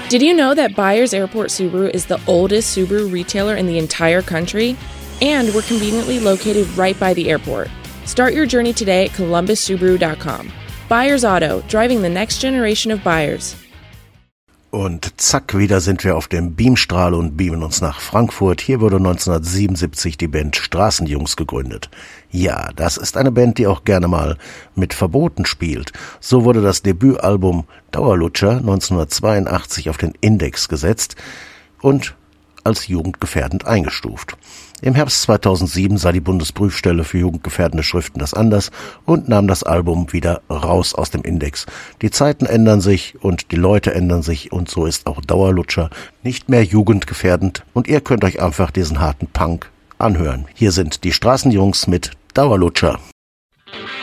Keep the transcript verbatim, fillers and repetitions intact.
Did you know that Byers Airport Subaru is the oldest Subaru retailer in the entire country? And we're conveniently located right by the airport. Start your journey today at columbus subaru dot com. Byers Auto, driving the next generation of buyers. Und zack, wieder sind wir auf dem Beamstrahl und beamen uns nach Frankfurt. Hier wurde neunzehnhundertsiebenundsiebzig die Band Straßenjungs gegründet. Ja, das ist eine Band, die auch gerne mal mit Verboten spielt. So wurde das Debütalbum Dauerlutscher neunzehnhundertzweiundachtzig auf den Index gesetzt und als jugendgefährdend eingestuft. Im Herbst zweitausendsieben sah die Bundesprüfstelle für jugendgefährdende Schriften das anders und nahm das Album wieder raus aus dem Index. Die Zeiten ändern sich und die Leute ändern sich und so ist auch Dauerlutscher nicht mehr jugendgefährdend und ihr könnt euch einfach diesen harten Punk anhören. Hier sind die Straßenjungs mit Dauerlutscher.